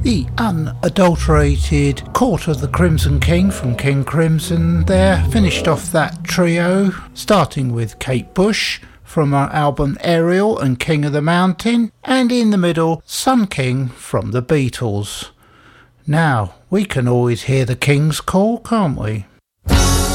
The unadulterated Court of the Crimson King from King Crimson there finished off that trio, starting with Kate Bush from our album Ariel and King of the Mountain, and in the middle Sun King from the Beatles. Now, we can always hear the King's call, can't we?